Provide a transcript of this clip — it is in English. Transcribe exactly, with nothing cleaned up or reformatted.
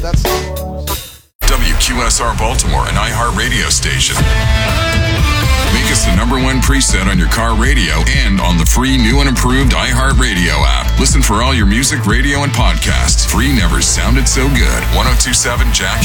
but that's... W Q S R Baltimore, an iHeart radio station. Make us the number one preset on your car radio and on the free new and improved iHeart Radio app. Listen for all your music, radio, and podcasts. Free never sounded so good. ten twenty-seven Jack